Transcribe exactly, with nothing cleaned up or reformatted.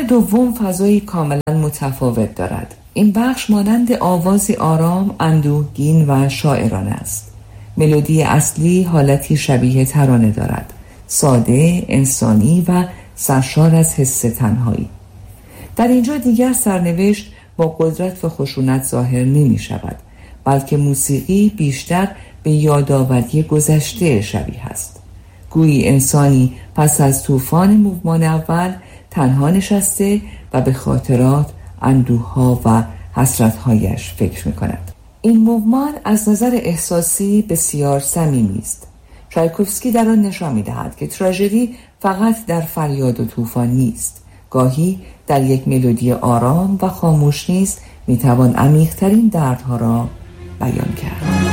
دوم فضایی کاملا متفاوت دارد. این بخش مانند آوازی آرام، اندوهگین و شاعرانه است. ملودی اصلی حالتی شبیه ترانه دارد، ساده، انسانی و سرشار از حس تنهایی. در اینجا دیگر سرنوشت با قدرت و خشونت ظاهر نمی شود، بلکه موسیقی بیشتر به یادآوری گذشته شبیه است. گویی انسانی پس از طوفان موومان اول تنها نشسته و به خاطرات، اندوه‌ها و حسرت‌هایش فکر می‌کند. این موومان از نظر احساسی بسیار صمیمی است. چایکوفسکی در آن نشان می‌دهد که تراژدی فقط در فریاد و طوفان نیست. گاهی در یک ملودی آرام و خاموش نیز می‌توان عمیق‌ترین دردها را بیان کرد.